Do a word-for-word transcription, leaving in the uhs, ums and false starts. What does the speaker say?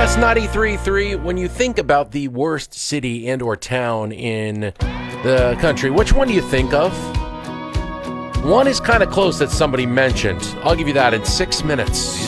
S ninety-three point three, when you think about the worst city and or town in the country, which one do you think of? One is kind of close that somebody mentioned. I'll give you that in six minutes.